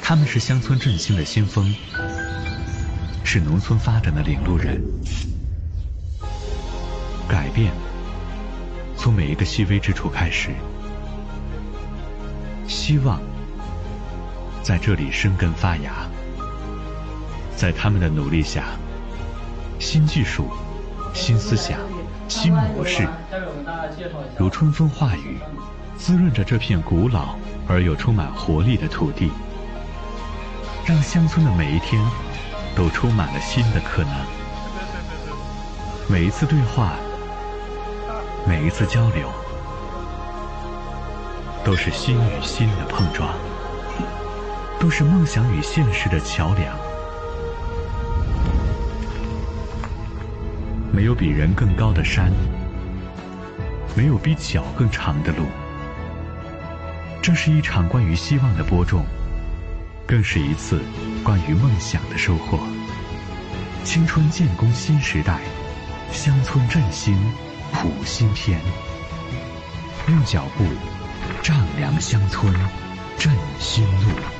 他们是乡村振兴的先锋，是农村发展的领路人。改变从每一个细微之处开始，希望在这里生根发芽。在他们的努力下，新技术、新思想、新模式如春风化雨，滋润着这片古老而又充满活力的土地，让乡村的每一天都充满了新的可能。每一次对话，每一次交流，都是心与心的碰撞，都是梦想与现实的桥梁。没有比人更高的山，没有比脚更长的路。这是一场关于希望的播种，更是一次关于梦想的收获。青春建功新时代，乡村振兴谱新篇。用脚步丈量乡村，振新路。